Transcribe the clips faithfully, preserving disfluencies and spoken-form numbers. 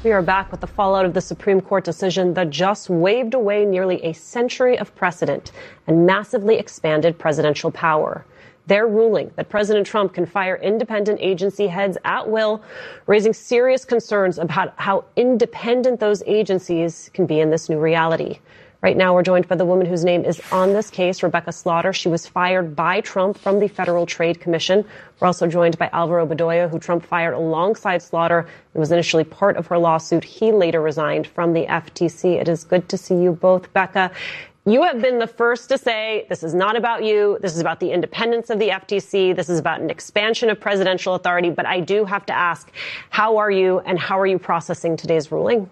We are back with the fallout of the Supreme Court decision that just waved away nearly a century of precedent and massively expanded presidential power. Their ruling that President Trump can fire independent agency heads at will, raising serious concerns about how independent those agencies can be in this new reality. Right now, we're joined by the woman whose name is on this case, Rebecca Slaughter. She was fired by Trump from the Federal Trade Commission. We're also joined by Alvaro Bedoya, who Trump fired alongside Slaughter and was initially part of her lawsuit. He later resigned from the F T C. It is good to see you both. Becca, you have been the first to say this is not about you. This is about the independence of the F T C. This is about an expansion of presidential authority. But I do have to ask, how are you and how are you processing today's ruling?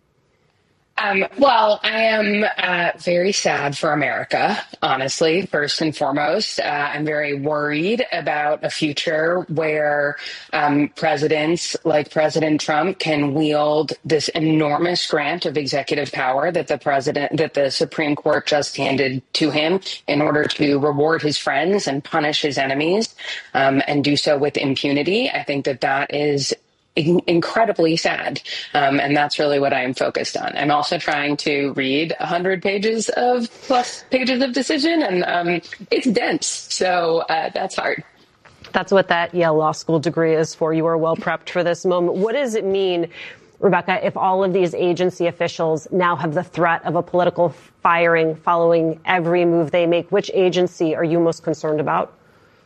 Um, well, I am uh, very sad for America, honestly, first and foremost. Uh, I'm very worried about a future where um, presidents like President Trump can wield this enormous grant of executive power that the president, that the Supreme Court just handed to him in order to reward his friends and punish his enemies, um, and do so with impunity. I think that that is incredibly sad. Um, and that's really what I'm focused on. I'm also trying to read one hundred pages of plus pages of decision, and um, it's dense. So uh, that's hard. That's what that Yale Law School degree is for. You are well prepped for this moment. What does it mean, Rebecca, if all of these agency officials now have the threat of a political firing following every move they make? Which agency are you most concerned about?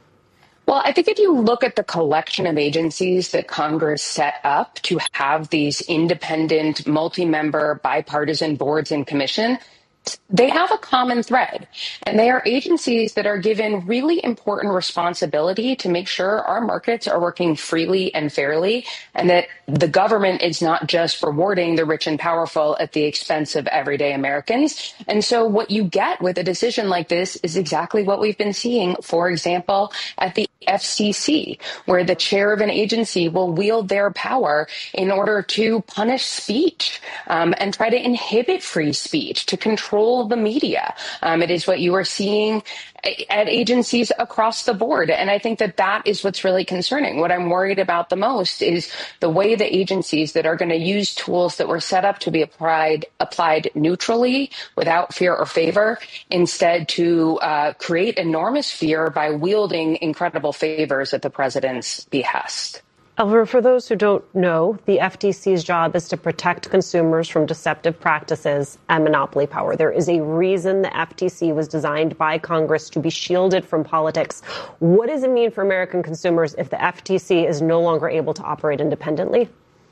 Well, I think if you look at the collection of agencies that Congress set up to have these independent, multi-member, bipartisan boards and commission, they have a common thread, and they are agencies that are given really important responsibility to make sure our markets are working freely and fairly, and that the government is not just rewarding the rich and powerful at the expense of everyday Americans. And so what you get with a decision like this is exactly what we've been seeing, for example, at the F C C, where the chair of an agency will wield their power in order to punish speech um, and try to inhibit free speech, to control the media. Um, it is what you are seeing at agencies across the board. And I think that that is what's really concerning. What I'm worried about the most is the way the agencies that are going to use tools that were set up to be applied applied neutrally, without fear or favor, instead to uh, create enormous fear by wielding incredible favors at the president's behest. Alvaro, for those who don't know, the F T C's job is to protect consumers from deceptive practices and monopoly power. There is a reason the F T C was designed by Congress to be shielded from politics. What does it mean for American consumers if the F T C is no longer able to operate independently?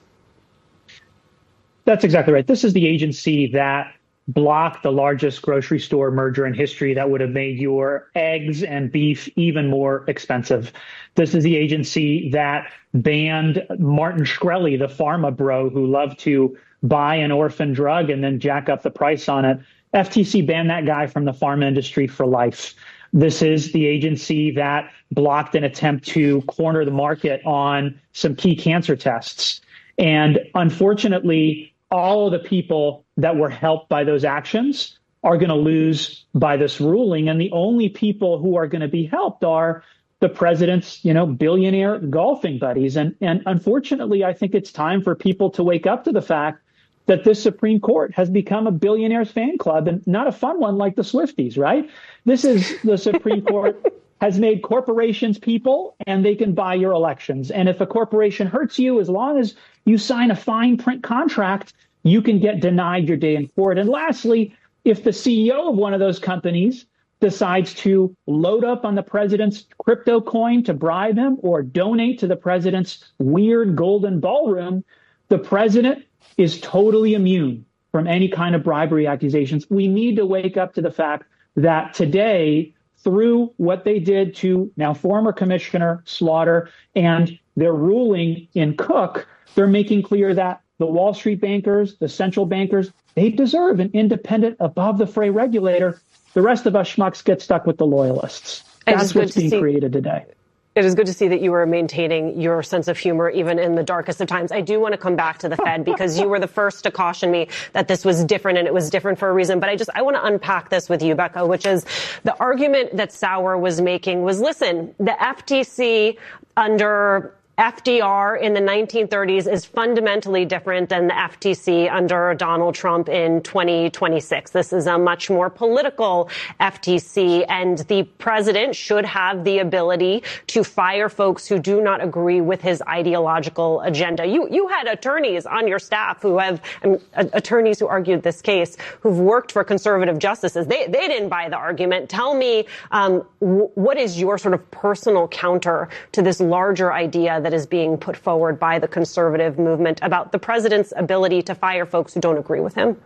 That's exactly right. This is the agency that blocked the largest grocery store merger in history that would have made your eggs and beef even more expensive. This is the agency that banned Martin Shkreli, the pharma bro who loved to buy an orphan drug and then jack up the price on it. F T C banned that guy from the pharma industry for life. This is the agency that blocked an attempt to corner the market on some key cancer tests. And unfortunately, all of the people that were helped by those actions are going to lose by this ruling. And the only people who are going to be helped are the president's, you know, billionaire golfing buddies. And, and unfortunately, I think it's time for people to wake up to the fact that this Supreme Court has become a billionaire's fan club, and not a fun one like the Swifties, right? This is the Supreme Court has made corporations people, and they can buy your elections. And if a corporation hurts you, as long as you sign a fine print contract, you can get denied your day in court. And lastly, if the C E O of one of those companies decides to load up on the president's crypto coin to bribe him or donate to the president's weird golden ballroom, the president is totally immune from any kind of bribery accusations. We need to wake up to the fact that today, through what they did to now former Commissioner Slaughter and their ruling in Cook, they're making clear that the Wall Street bankers, the central bankers, they deserve an independent, above-the-fray regulator. The rest of us schmucks get stuck with the loyalists. That's what's being created today. It is good to see that you are maintaining your sense of humor even in the darkest of times. I do want to come back to the Fed because you were the first to caution me that this was different, and it was different for a reason. But I just I want to unpack this with you, Becca, which is the argument that Sauer was making was, listen, the F T C under F D R in the nineteen thirties is fundamentally different than the F T C under Donald Trump in twenty twenty-six. This is a much more political F T C, and the president should have the ability to fire folks who do not agree with his ideological agenda. You you had attorneys on your staff who have um, attorneys who argued this case who've worked for conservative justices. They they didn't buy the argument. Tell me, um, w- what is your sort of personal counter to this larger idea that is being put forward by the conservative movement about the president's ability to fire folks who don't agree with him?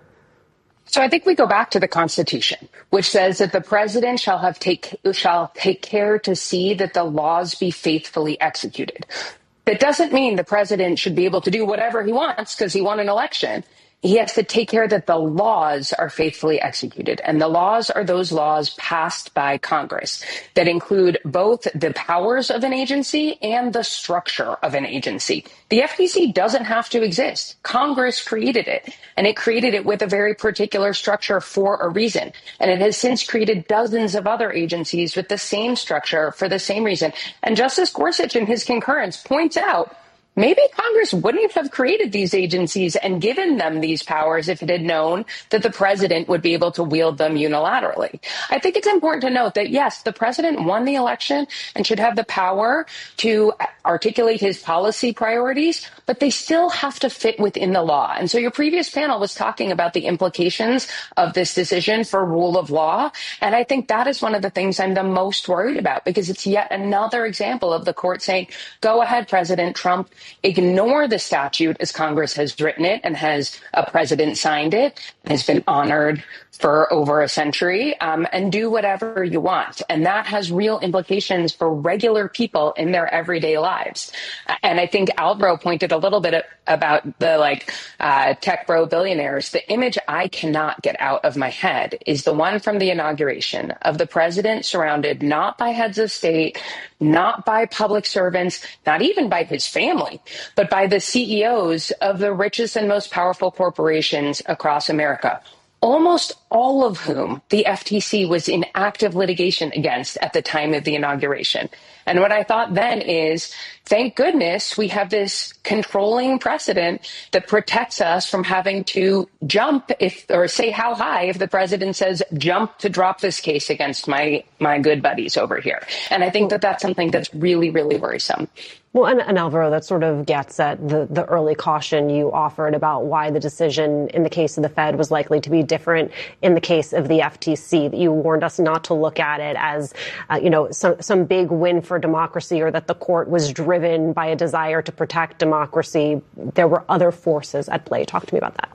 So I think we go back to the Constitution, which says that the president shall have take shall take care to see that the laws be faithfully executed. That doesn't mean the president should be able to do whatever he wants because he won an election. He has to take care that the laws are faithfully executed. And the laws are those laws passed by Congress that include both the powers of an agency and the structure of an agency. The F T C doesn't have to exist. Congress created it, and it created it with a very particular structure for a reason. And it has since created dozens of other agencies with the same structure for the same reason. And Justice Gorsuch in his concurrence points out maybe Congress wouldn't have created these agencies and given them these powers if it had known that the president would be able to wield them unilaterally. I think it's important to note that, yes, the president won the election and should have the power to articulate his policy priorities, but they still have to fit within the law. And so your previous panel was talking about the implications of this decision for rule of law. And I think that is one of the things I'm the most worried about, because it's yet another example of the court saying, go ahead, President Trump, ignore the statute as Congress has written it and has a president signed it, has been honored for over a century, um, and do whatever you want. And that has real implications for regular people in their everyday lives. And I think Albro pointed a little bit about the like uh, tech bro billionaires. The image I cannot get out of my head is the one from the inauguration of the president surrounded not by heads of state, not by public servants, not even by his family, but by the C E Os of the richest and most powerful corporations across America, almost all of whom the F T C was in active litigation against at the time of the inauguration. And what I thought then is, thank goodness we have this controlling precedent that protects us from having to jump if or say how high if the president says jump to drop this case against my my good buddies over here. And I think that that's something that's really, really worrisome. Well, and, and Alvaro, that sort of gets at the, the early caution you offered about why the decision in the case of the Fed was likely to be different in the case of the F T C. That you warned us not to look at it as, uh, you know, some, some big win for democracy, or that the court was driven by a desire to protect democracy. There were other forces at play. Talk to me about that.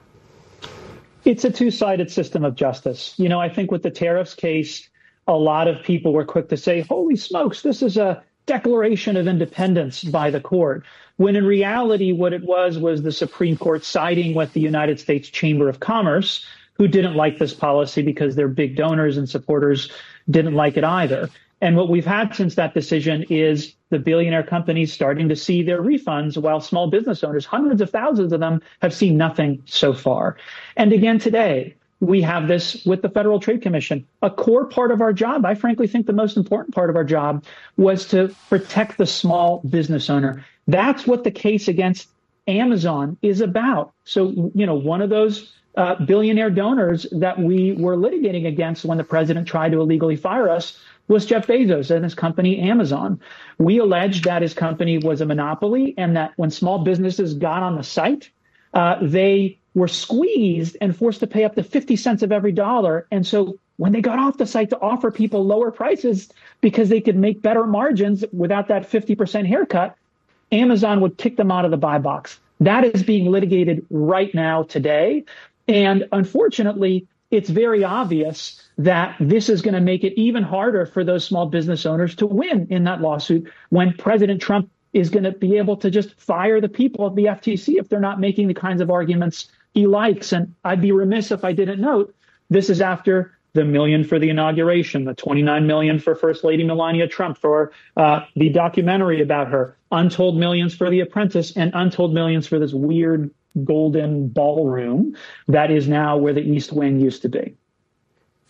It's a two-sided system of justice. You know, I think with the tariffs case, a lot of people were quick to say, holy smokes, this is a declaration of independence by the court, when in reality what it was was the Supreme Court siding with the United States Chamber of Commerce, who didn't like this policy because their big donors and supporters didn't like it either. And what we've had since that decision is the billionaire companies starting to see their refunds, while small business owners, hundreds of thousands of them, have seen nothing so far. And again today, we have this with the Federal Trade Commission. A core part of our job, I frankly think the most important part of our job, was to protect the small business owner. That's what the case against Amazon is about. So, you know, one of those uh, billionaire donors that we were litigating against when the president tried to illegally fire us was Jeff Bezos and his company, Amazon. We alleged that his company was a monopoly and that when small businesses got on the site, uh, they were squeezed and forced to pay up to fifty cents of every dollar. And so when they got off the site to offer people lower prices because they could make better margins without that fifty percent haircut, Amazon would kick them out of the buy box. That is being litigated right now today. And unfortunately, it's very obvious that this is going to make it even harder for those small business owners to win in that lawsuit when President Trump is going to be able to just fire the people of the F T C if they're not making the kinds of arguments he likes. And I'd be remiss if I didn't note this is after the million for the inauguration, the twenty-nine million for First Lady Melania Trump for uh, the documentary about her, untold millions for The Apprentice, and untold millions for this weird golden ballroom that is now where the East Wing used to be.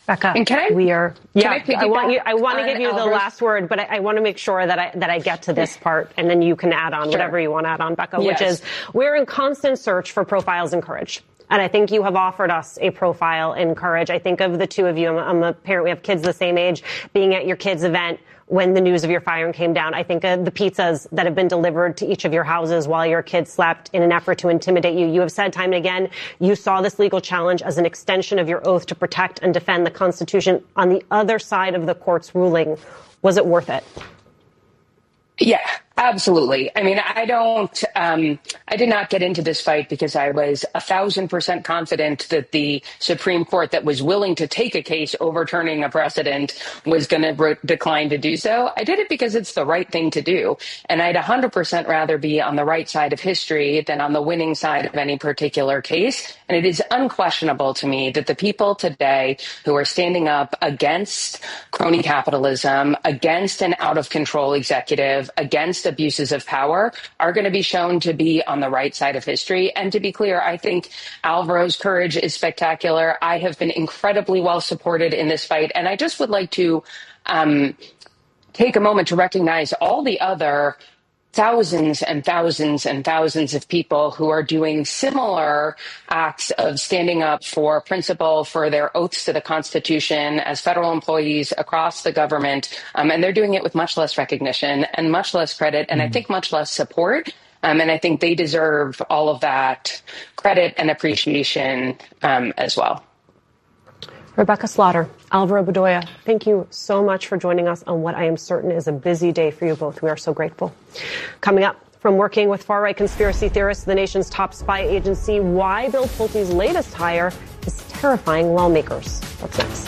Becca, and can I, we are. Yeah, I, I want you. I want to give you Alvaro's? the last word, but I, I want to make sure that I that I get to this part, and then you can add on sure. whatever you want to add on, Becca. Yes. Which is, we're in constant search for profiles in courage. And I think you have offered us a profile in courage. I think of the two of you. I'm, I'm a parent. We have kids the same age. Being at your kids' event when the news of your firing came down, I think of the pizzas that have been delivered to each of your houses while your kids slept in an effort to intimidate you. You have said time and again, you saw this legal challenge as an extension of your oath to protect and defend the Constitution. On the other side of the court's ruling, was it worth it? Yeah, absolutely. I mean, I don't, um, I did not get into this fight because I was a thousand percent confident that the Supreme Court that was willing to take a case overturning a precedent was going to re- decline to do so. I did it because it's the right thing to do. And I'd one hundred percent rather be on the right side of history than on the winning side of any particular case. And it is unquestionable to me that the people today who are standing up against crony capitalism, against an out-of-control executive, against abuses of power, are going to be shown to be on the right side of history. And to be clear, I think Alvaro's courage is spectacular. I have been incredibly well supported in this fight. And I just would like to um, take a moment to recognize all the other thousands and thousands and thousands of people who are doing similar acts of standing up for principle, for their oaths to the Constitution as federal employees across the government. Um, and they're doing it with much less recognition and much less credit, and mm-hmm. I think much less support. Um, and I think they deserve all of that credit and appreciation um, as well. Rebecca Slaughter, Alvaro Bedoya, thank you so much for joining us on what I am certain is a busy day for you both. We are so grateful. Coming up, from working with far-right conspiracy theorists to the nation's top spy agency, why Bill Pulte's latest hire is terrifying lawmakers. What's next?